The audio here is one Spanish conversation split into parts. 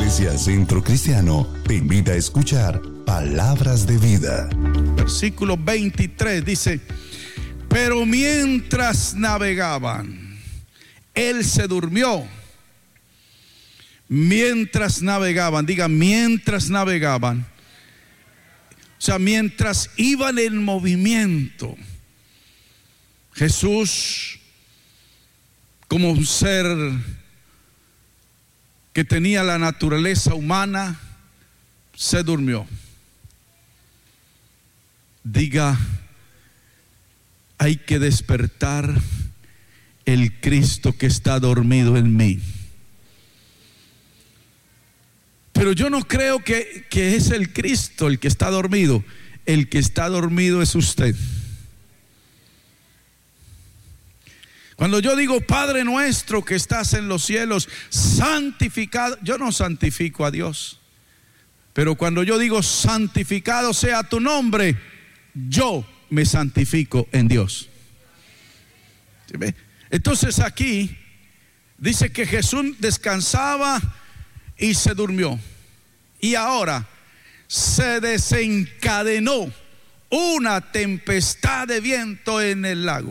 Iglesia Centro Cristiano te invita a escuchar Palabras de Vida. Versículo 23 dice: pero mientras navegaban, él se durmió. Mientras navegaban, diga mientras navegaban. O sea, mientras iban en movimiento, Jesús, como un ser que tenía la naturaleza humana, se durmió. Diga, hay que despertar el Cristo que está dormido en mí. Pero yo no creo que es el Cristo el que está dormido. El que está dormido es usted. Cuando yo digo Padre nuestro que estás en los cielos, santificado, yo no santifico a Dios. Pero cuando yo digo santificado sea tu nombre, yo me santifico en Dios. ¿Sí ve? Entonces aquí dice que Jesús descansaba y se durmió. Y ahora se desencadenó una tempestad de viento en el lago,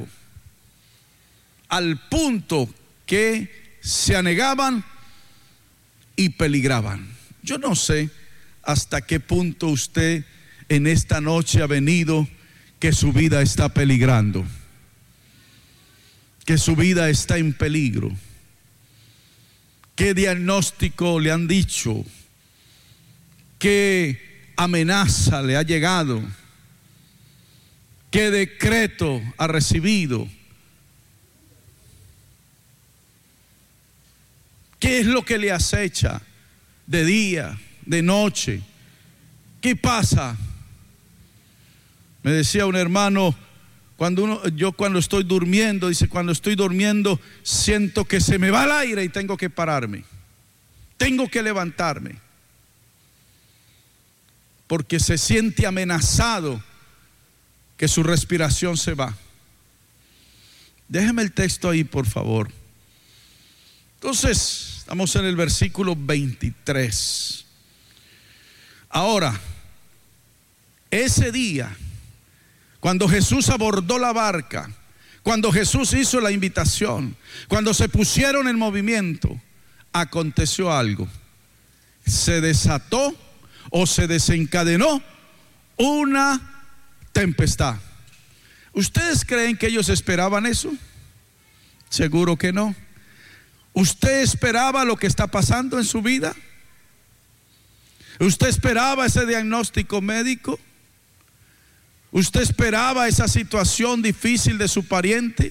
al punto que se anegaban y peligraban. Yo no sé hasta qué punto usted en esta noche ha venido que su vida está peligrando, que su vida está en peligro. ¿Qué diagnóstico le han dicho? ¿Qué amenaza le ha llegado? ¿Qué decreto ha recibido? ¿Qué es lo que le acecha de día, de noche? ¿Qué pasa? Me decía un hermano, yo cuando estoy durmiendo, dice, cuando estoy durmiendo siento que se me va el aire y tengo que pararme, tengo que levantarme, porque se siente amenazado que su respiración se va. Déjeme el texto ahí, por favor. Entonces, estamos en el versículo 23. Ahora, ese día, cuando Jesús abordó la barca, cuando Jesús hizo la invitación, cuando se pusieron en movimiento, aconteció algo. Se desató o se desencadenó una tempestad. ¿Ustedes creen que ellos esperaban eso? Seguro que no. ¿Usted esperaba lo que está pasando en su vida? ¿Usted esperaba ese diagnóstico médico? ¿Usted esperaba esa situación difícil de su pariente?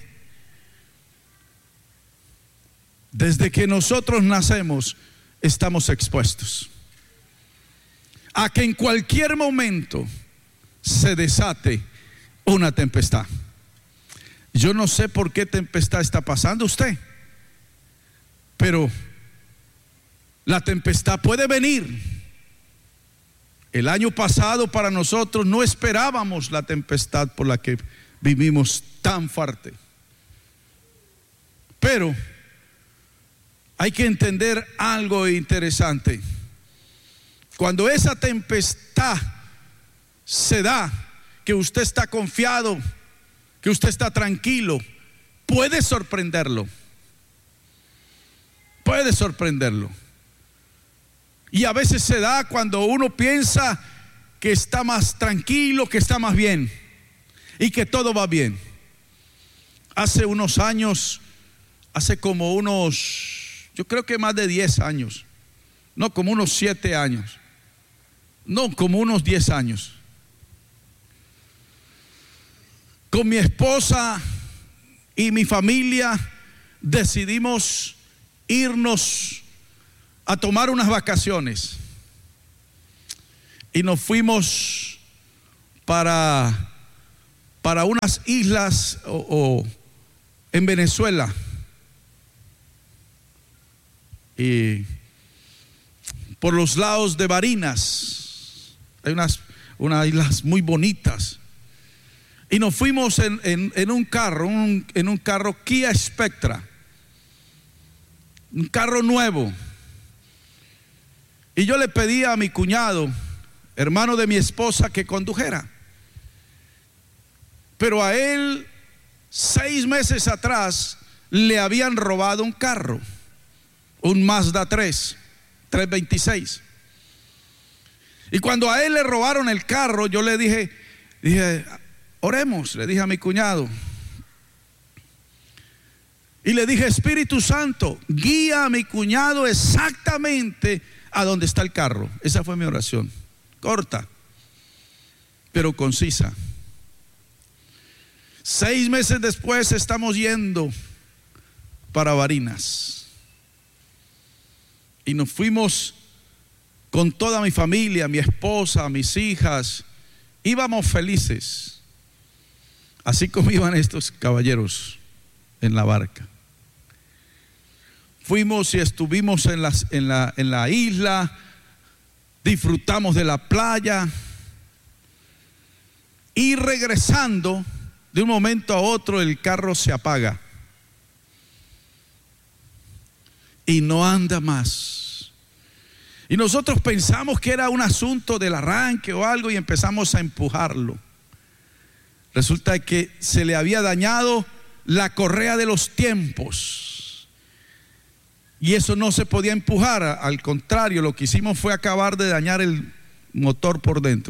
Desde que nosotros nacemos estamos expuestos a que en cualquier momento se desate una tempestad. Yo no sé por qué tempestad está pasando usted, pero la tempestad puede venir. El año pasado para nosotros no esperábamos la tempestad por la que vivimos tan fuerte. Pero hay que entender algo interesante. Cuando esa tempestad se da, que usted está confiado, que usted está tranquilo, puede sorprenderlo. Puede sorprenderlo. Y a veces se da cuando uno piensa que está más tranquilo, que está más bien y que todo va bien. Hace unos años, yo creo que más de 10 años, no, como unos 7 años, no, como unos 10 años, con mi esposa y mi familia decidimos irnos a tomar unas vacaciones y nos fuimos para unas islas en Venezuela, y por los lados de Barinas hay unas islas muy bonitas, y nos fuimos en un carro Kia Spectra, un carro nuevo. Y yo le pedí a mi cuñado, hermano de mi esposa, que condujera. Pero a él 6 meses atrás le habían robado un carro, un Mazda 326. Y cuando a él le robaron el carro, yo le dije, oremos, le dije a mi cuñado. Y le dije, Espíritu Santo, guía a mi cuñado exactamente a donde está el carro. Esa fue mi oración, corta, pero concisa. 6 meses después estamos yendo para Barinas. Y nos fuimos con toda mi familia, mi esposa, mis hijas. Íbamos felices, así como iban estos caballeros en la barca. Fuimos y estuvimos en la isla, disfrutamos de la playa y regresando, de un momento a otro el carro se apaga y no anda más. Y nosotros pensamos que era un asunto del arranque o algo y empezamos a empujarlo. Resulta que se le había dañado la correa de los tiempos. Y eso no se podía empujar, al contrario, lo que hicimos fue acabar de dañar el motor por dentro.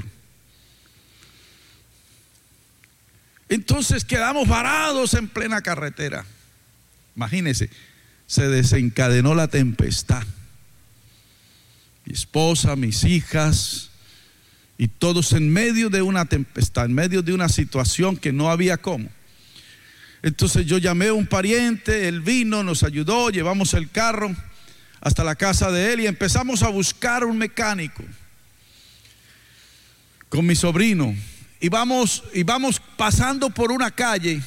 Entonces quedamos varados en plena carretera. Imagínense, se desencadenó la tempestad. Mi esposa, mis hijas y todos en medio de una tempestad, en medio de una situación que no había cómo. Entonces yo llamé a un pariente, él vino, nos ayudó, llevamos el carro hasta la casa de él y empezamos a buscar un mecánico con mi sobrino. Y vamos pasando por una calle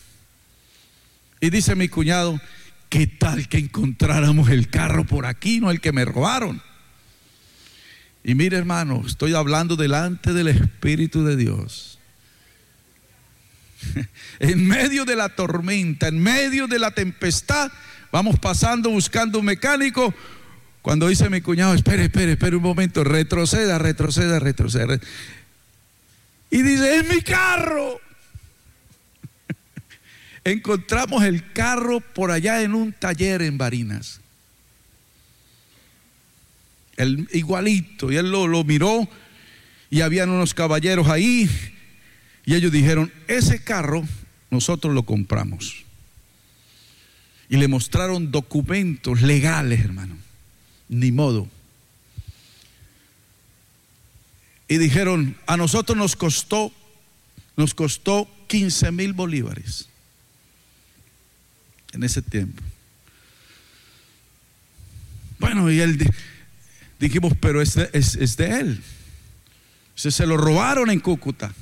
y dice mi cuñado, ¿qué tal que encontráramos el carro por aquí, no el que me robaron? Y mire, hermano, estoy hablando delante del Espíritu de Dios. En medio de la tormenta, en medio de la tempestad, vamos pasando buscando un mecánico. Cuando dice mi cuñado, espere un momento, retroceda. Y dice, es mi carro. Encontramos el carro por allá en un taller en Barinas. Igualito, y él lo miró y habían unos caballeros ahí y ellos dijeron, ese carro nosotros lo compramos. Y le mostraron documentos legales, hermano, ni modo. Y dijeron, a nosotros nos costó 15,000 bolívares en ese tiempo. Bueno, y él dijimos, pero es de él. Se lo robaron en Cúcuta.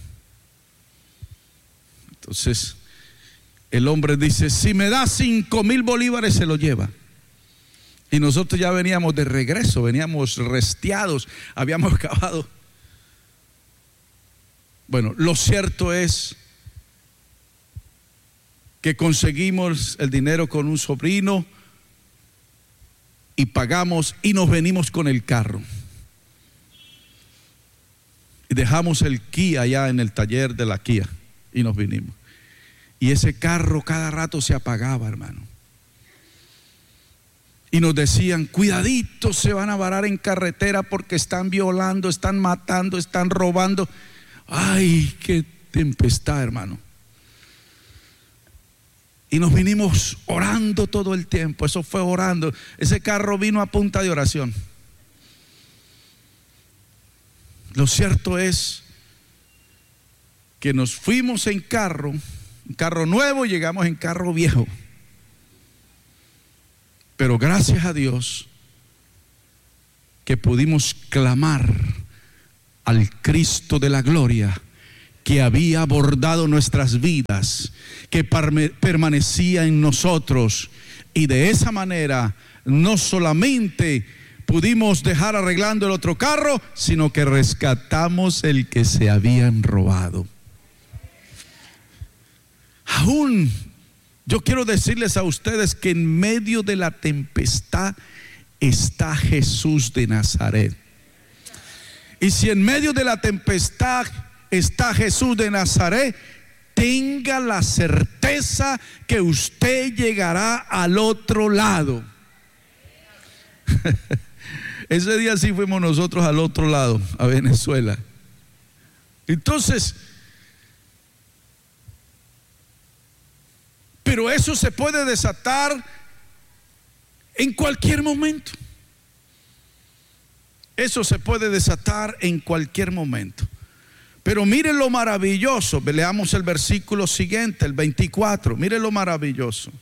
Entonces el hombre dice, si me da 5,000 bolívares se lo lleva. Y nosotros ya veníamos de regreso, veníamos restiados, habíamos acabado. Bueno, lo cierto es que conseguimos el dinero con un sobrino y pagamos y nos venimos con el carro. Y dejamos el Kia allá en el taller de la Kia y nos vinimos. Y ese carro cada rato se apagaba, hermano. Y nos decían, cuidadito, se van a varar en carretera porque están violando, están matando, están robando. Ay, qué tempestad, hermano. Y nos vinimos orando todo el tiempo. Eso fue orando. Ese carro vino a punta de oración. Lo cierto es que nos fuimos en carro, un carro nuevo, y llegamos en carro viejo. Pero gracias a Dios que pudimos clamar al Cristo de la gloria, que había abordado nuestras vidas, que permanecía en nosotros, y de esa manera no solamente pudimos dejar arreglando el otro carro, sino que rescatamos el que se habían robado. Aún yo quiero decirles a ustedes que en medio de la tempestad está Jesús de Nazaret. Y si en medio de la tempestad está Jesús de Nazaret, tenga la certeza que usted llegará al otro lado. Ese día sí fuimos nosotros al otro lado, a Venezuela. Entonces, pero eso se puede desatar en cualquier momento. Eso se puede desatar en cualquier momento. Pero miren lo maravilloso. Leamos el versículo siguiente, el 24. Miren lo maravilloso.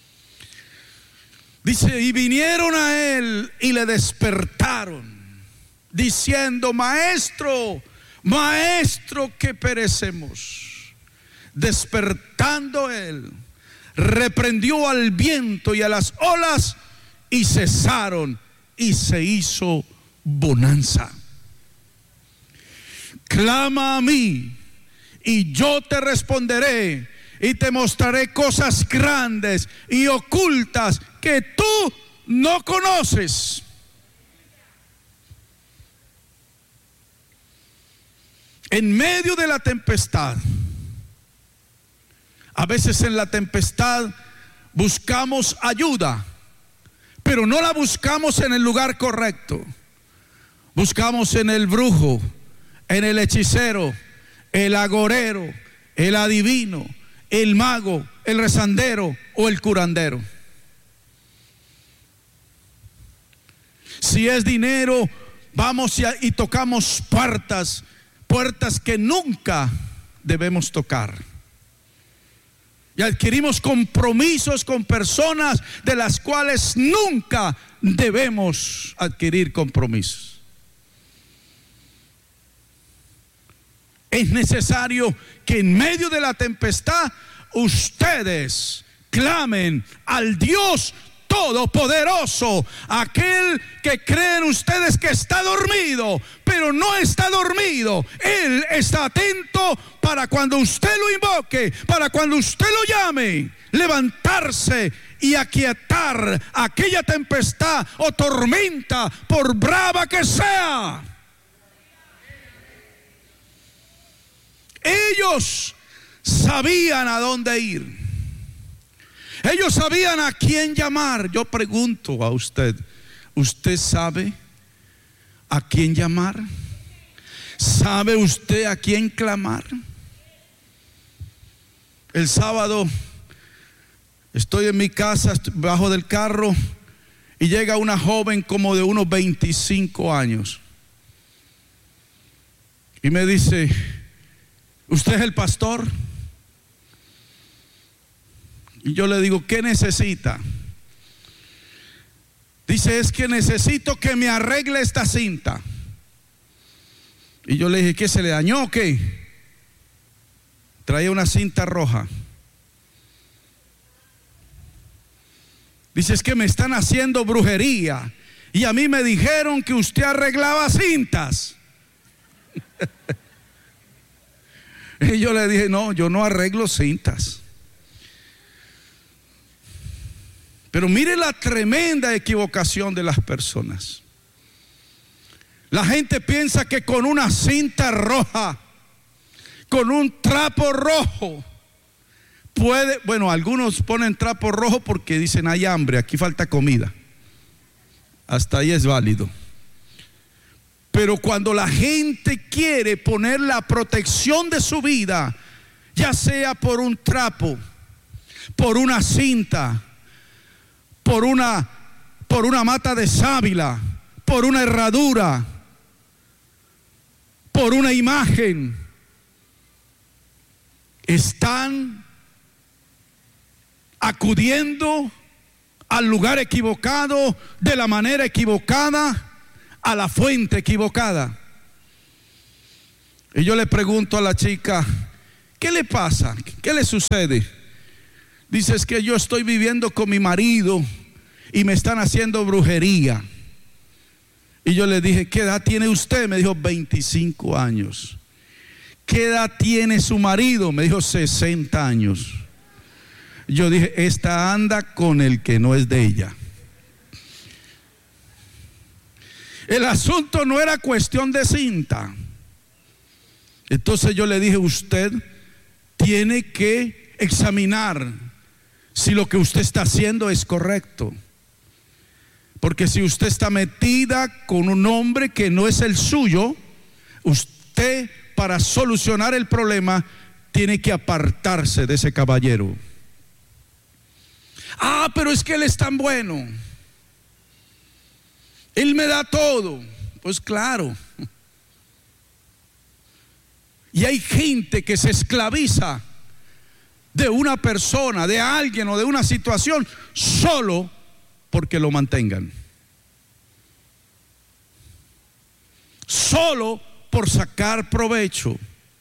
Dice: y vinieron a él y le despertaron, diciendo: Maestro, Maestro, que perecemos. Despertando él, reprendió al viento y a las olas, y cesaron, y se hizo bonanza. Clama a mí y yo te responderé y te mostraré cosas grandes y ocultas que tú no conoces. En medio de la tempestad, a veces en la tempestad buscamos ayuda, pero no la buscamos en el lugar correcto. Buscamos en el brujo, en el hechicero, el agorero, el adivino, el mago, el rezandero o el curandero. Si es dinero, vamos y tocamos puertas que nunca debemos tocar. Y adquirimos compromisos con personas de las cuales nunca debemos adquirir compromisos. Es necesario que en medio de la tempestad ustedes clamen al Dios Todopoderoso, aquel que creen ustedes que está dormido, pero no está dormido. Él está atento para cuando usted lo invoque, para cuando usted lo llame, levantarse y aquietar aquella tempestad o tormenta, por brava que sea. Ellos sabían a dónde ir. Ellos sabían a quién llamar. Yo pregunto a usted, ¿usted sabe a quién llamar? ¿Sabe usted a quién clamar? El sábado estoy en mi casa, bajo del carro, y llega una joven como de unos 25 años y me dice: ¿usted es el pastor? Y yo le digo: ¿qué necesita? Dice: es que necesito que me arregle esta cinta. Y yo le dije: ¿qué se le dañó o qué? Traía una cinta roja. Dice: es que me están haciendo brujería y a mí me dijeron que usted arreglaba cintas. Y yo le dije: no, yo no arreglo cintas. Pero mire la tremenda equivocación de las personas. La gente piensa que con una cinta roja, con un trapo rojo, puede. Bueno, algunos ponen trapo rojo porque dicen: hay hambre, aquí falta comida. Hasta ahí es válido. Pero cuando la gente quiere poner la protección de su vida, ya sea por un trapo, por una cinta, por una mata de sábila, por una herradura, por una imagen, están acudiendo al lugar equivocado, de la manera equivocada, a la fuente equivocada. Y yo le pregunto a la chica: ¿qué le pasa? ¿Qué le sucede? Dice: es que yo estoy viviendo con mi marido y me están haciendo brujería. Y yo le dije: ¿qué edad tiene usted? Me dijo: 25 años. ¿Qué edad tiene su marido? Me dijo: 60 años. Yo dije: esta anda con el que no es de ella. El asunto no era cuestión de cinta. Entonces yo le dije, usted tiene que examinar si lo que usted está haciendo es correcto. Porque si usted está metida con un hombre que no es el suyo, usted, para solucionar el problema, tiene que apartarse de ese caballero. Ah, pero es que él es tan bueno, él me da todo. Pues claro. Y hay gente que se esclaviza de una persona, de alguien o de una situación solo porque lo mantengan, solo por sacar provecho.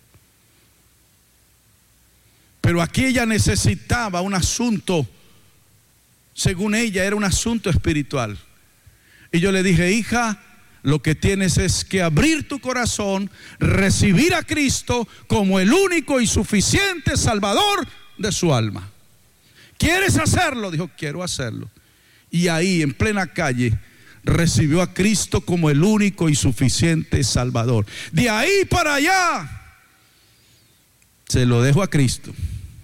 Pero aquí ella necesitaba un asunto, según ella era un asunto espiritual. Y yo le dije, hija, lo que tienes es que abrir tu corazón, recibir a Cristo como el único y suficiente Salvador de su alma. ¿Quieres hacerlo? Dijo, quiero hacerlo. Y ahí, en plena calle, recibió a Cristo como el único y suficiente Salvador. De ahí para allá, se lo dejo a Cristo.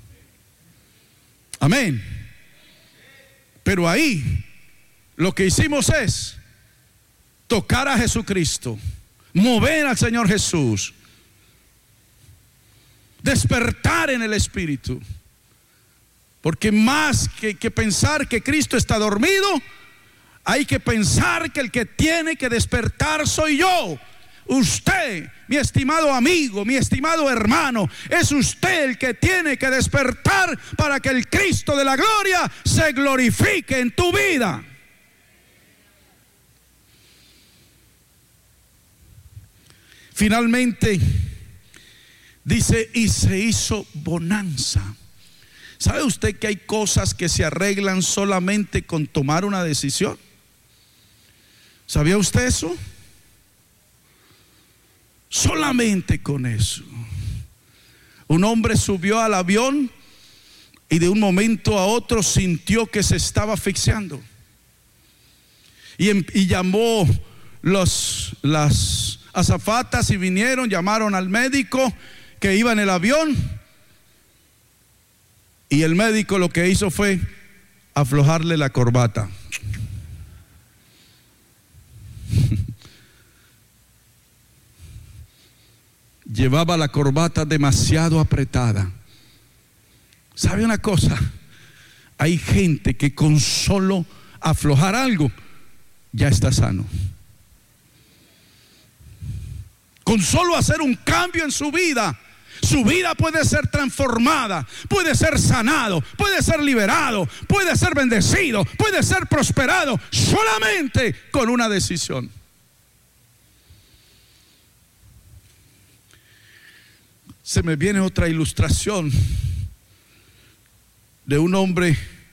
Amén. Pero ahí, lo que hicimos es tocar a Jesucristo, mover al Señor Jesús, despertar en el Espíritu. Porque más que pensar que Cristo está dormido, hay que pensar que el que tiene que despertar soy yo. Usted, mi estimado amigo, mi estimado hermano, es usted el que tiene que despertar para que el Cristo de la gloria se glorifique en tu vida. Finalmente dice, y se hizo bonanza. ¿Sabe usted que hay cosas que se arreglan solamente con tomar una decisión? ¿Sabía usted eso? Solamente con eso. Un hombre subió al avión y de un momento a otro sintió que se estaba asfixiando. Y llamó las azafatas y vinieron, llamaron al médico que iba en el avión. Y el médico lo que hizo fue aflojarle la corbata. Llevaba la corbata demasiado apretada. ¿Sabe una cosa? Hay gente que con solo aflojar algo ya está sano. Con solo hacer un cambio en su vida puede ser transformada, puede ser sanado, puede ser liberado, puede ser bendecido, puede ser prosperado, solamente con una decisión. Se me viene otra ilustración de un hombre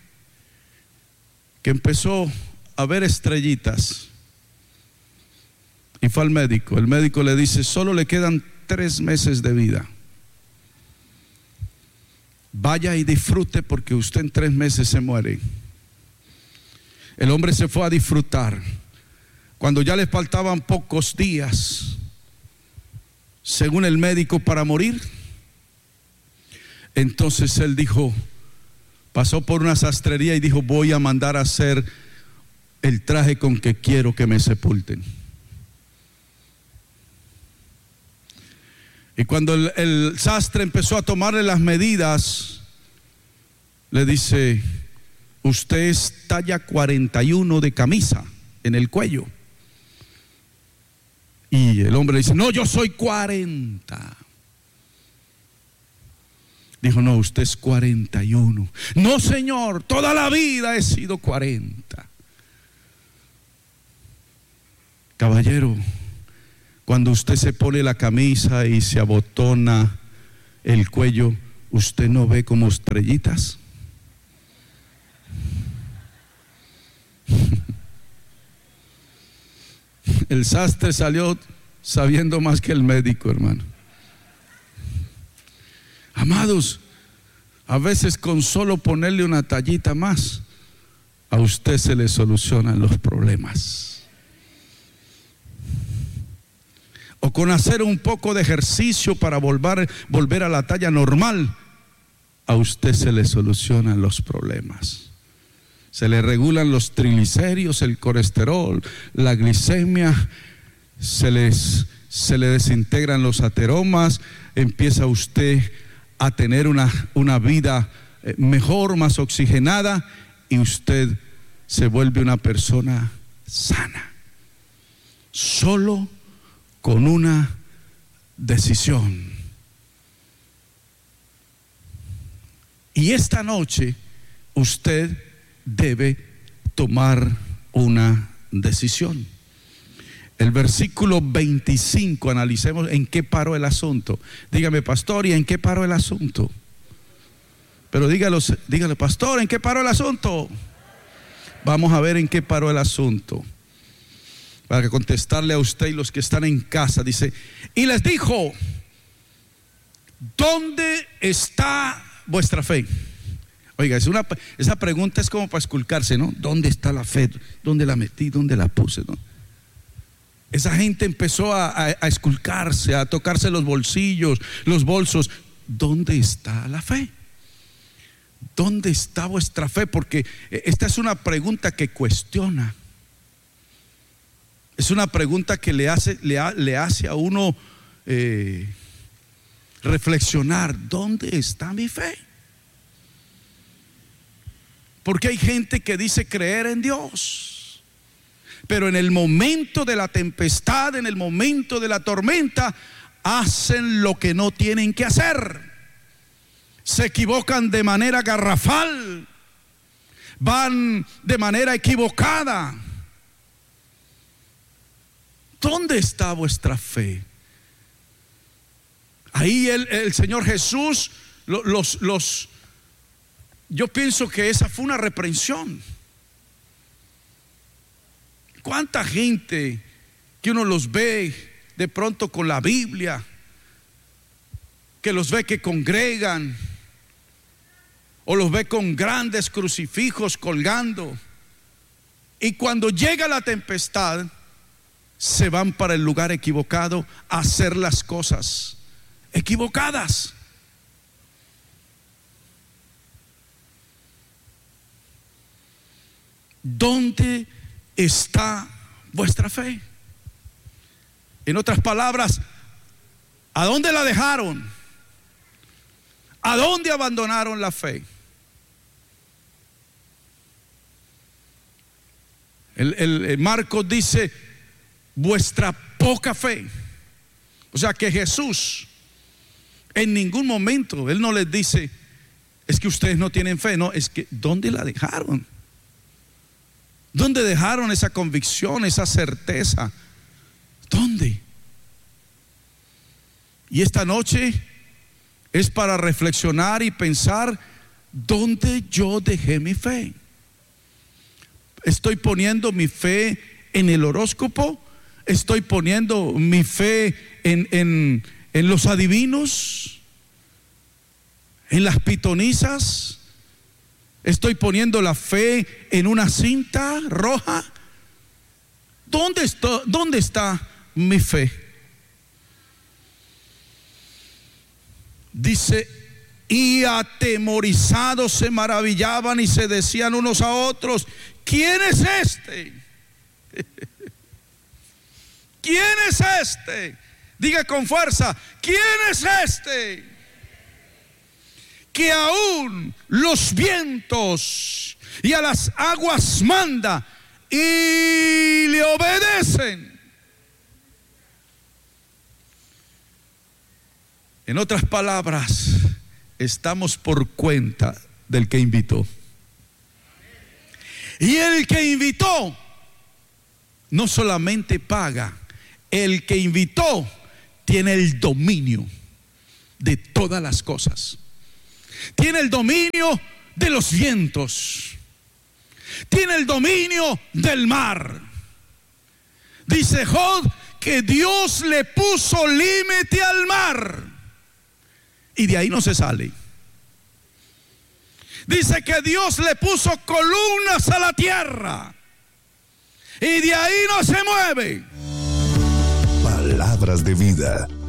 que empezó a ver estrellitas y fue al médico. El médico le dice, solo le quedan 3 meses de vida. Vaya y disfrute porque usted en 3 meses se muere. El hombre se fue a disfrutar. Cuando ya le faltaban pocos días, según el médico, para morir, entonces él dijo, pasó por una sastrería y dijo, voy a mandar a hacer el traje con que quiero que me sepulten. Y cuando el sastre empezó a tomarle las medidas, le dice, usted es talla 41 de camisa en el cuello. Y el hombre le dice, no, yo soy 40. Dijo, no, usted es 41. No, señor, toda la vida he sido 40. Caballero, cuando usted se pone la camisa y se abotona el cuello, ¿usted no ve como estrellitas? El sastre salió sabiendo más que el médico, hermano. Amados, a veces con solo ponerle una tallita más, a usted se le solucionan los problemas. o con hacer un poco de ejercicio para volver a la talla normal, a usted se le solucionan los problemas. Se le regulan los triglicéridos, el colesterol, la glicemia, se le desintegran los ateromas, empieza usted a tener una vida mejor, más oxigenada, y usted se vuelve una persona sana. Solo con una decisión. Y esta noche usted debe tomar una decisión. El versículo 25, analicemos en qué paró el asunto. Dígame, pastor, ¿y en qué paró el asunto? Pero dígale, pastor, ¿en qué paró el asunto? Vamos a ver en qué paró el asunto, para contestarle a usted y los que están en casa. Dice, y les dijo, ¿dónde está vuestra fe? Oiga, esa pregunta es como para esculcarse, ¿no? ¿Dónde está la fe? ¿Dónde la metí? ¿Dónde la puse? ¿No? Esa gente empezó a esculcarse, a tocarse los bolsillos, los bolsos. ¿Dónde está la fe? ¿Dónde está vuestra fe? Porque esta es una pregunta que cuestiona. Es una pregunta que le hace a uno reflexionar. ¿Dónde está mi fe? Porque hay gente que dice creer en Dios, pero en el momento de la tempestad, en el momento de la tormenta, hacen lo que no tienen que hacer. Se equivocan de manera garrafal, van de manera equivocada. ¿Dónde está vuestra fe? Ahí el Señor Jesús yo pienso que esa fue una reprensión. ¿Cuánta gente que uno los ve de pronto con la Biblia, que los ve que congregan, o los ve con grandes crucifijos colgando, y cuando llega la tempestad se van para el lugar equivocado a hacer las cosas equivocadas? ¿Dónde está vuestra fe? En otras palabras, ¿a dónde la dejaron? ¿A dónde abandonaron la fe? El Marcos dice, vuestra poca fe. O sea que Jesús en ningún momento, Él no les dice, es que ustedes no tienen fe. No, es que ¿dónde la dejaron? ¿Dónde dejaron esa convicción, esa certeza? ¿Dónde? Y esta noche es para reflexionar y pensar, ¿dónde yo dejé mi fe? ¿Estoy poniendo mi fe en el horóscopo? ¿Estoy poniendo mi fe en los adivinos? ¿En las pitonisas? ¿Estoy poniendo la fe en una cinta roja? ¿Dónde está mi fe? Dice, y atemorizados se maravillaban y se decían unos a otros, ¿quién es este? ¿Quién es este? Diga con fuerza, ¿quién es este? Que aún los vientos y a las aguas manda y le obedecen. En otras palabras, estamos por cuenta del que invitó. Y el que invitó no solamente paga, el que invitó tiene el dominio de todas las cosas. Tiene el dominio de los vientos. Tiene el dominio del mar. Dice Job que Dios le puso límite al mar y de ahí no se sale. Dice que Dios le puso columnas a la tierra y de ahí no se mueve. Palabra palabras de vida.